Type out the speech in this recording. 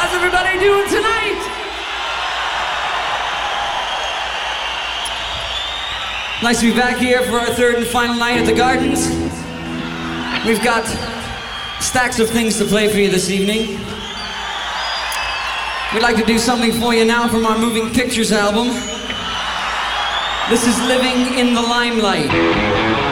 How's everybody doing tonight? Nice to be back here for our third and final night at the Gardens. We've got stacks of things to play for you this evening. We'd like to do something for you now from our Moving Pictures album. This is Living in the Limelight.